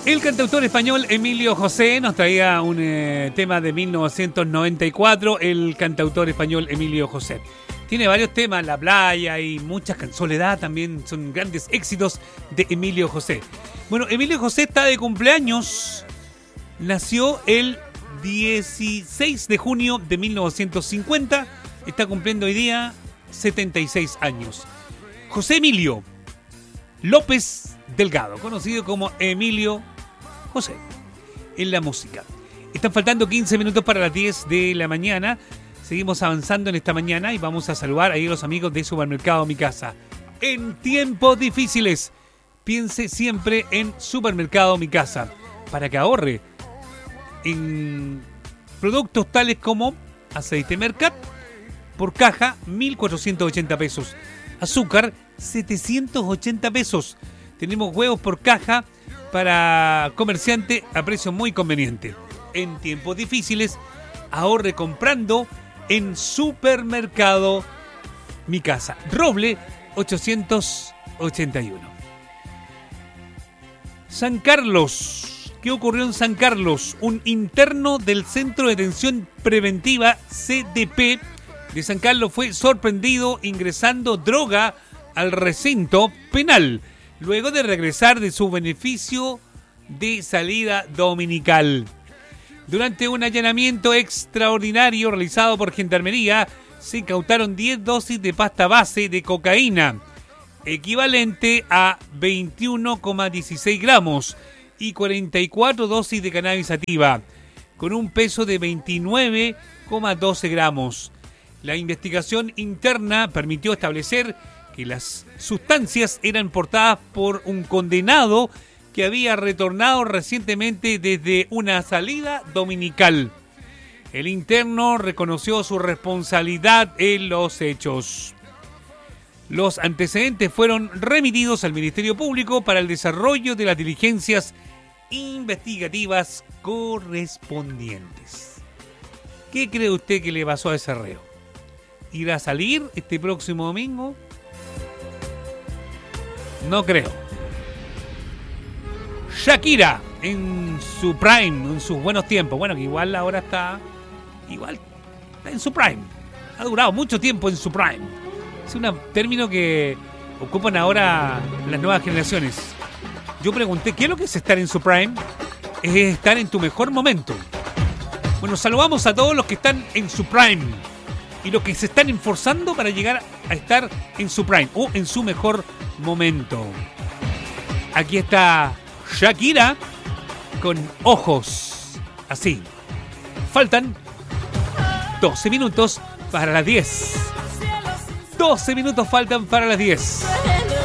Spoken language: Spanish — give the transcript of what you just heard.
El cantautor español Emilio José nos traía un tema de 1994, el cantautor español Emilio José. Tiene varios temas, La Playa y muchas canciones. Soledad también son grandes éxitos de Emilio José. Bueno, Emilio José está de cumpleaños. Nació el 16 de junio de 1950. Está cumpliendo hoy día 76 años. José Emilio López Delgado, conocido como Emilio José, en la música. Están faltando 15 minutos para las 10 de la mañana. Seguimos avanzando en esta mañana y vamos a saludar ahí a los amigos de Supermercado Mi Casa. En tiempos difíciles, piense siempre en Supermercado Mi Casa para que ahorre en productos tales como aceite Mercat por caja 1.480 pesos, azúcar 780 pesos. Tenemos huevos por caja para comerciante a precio muy conveniente. En tiempos difíciles, ahorre comprando en Supermercado Mi Casa. Roble 881. San Carlos. ¿Qué ocurrió en San Carlos? Un interno del Centro de Detención Preventiva CDP de San Carlos fue sorprendido ingresando droga al recinto penal, luego de regresar de su beneficio de salida dominical. Durante un allanamiento extraordinario realizado por Gendarmería, se incautaron 10 dosis de pasta base de cocaína, equivalente a 21,16 gramos, y 44 dosis de cannabis sativa, con un peso de 29,12 gramos. La investigación interna permitió establecer que las sustancias eran portadas por un condenado que había retornado recientemente desde una salida dominical. El interno reconoció su responsabilidad en los hechos. Los antecedentes fueron remitidos al Ministerio Público para el desarrollo de las diligencias investigativas correspondientes. ¿Qué cree usted que le pasó a ese reo? ¿Irá a salir este próximo domingo? No creo. Shakira en su prime, en sus buenos tiempos. Bueno, que igual ahora está en su prime. Ha durado mucho tiempo en su prime. Es un término que ocupan ahora las nuevas generaciones. Yo pregunté, ¿qué es lo que es estar en su prime? Es estar en tu mejor momento. Bueno, saludamos a todos los que están en su prime y los que se están esforzando para llegar a estar en su prime o en su mejor momento. Aquí está Shakira con Ojos. Así. Faltan 12 minutos para las 10. 12 minutos faltan para las 10.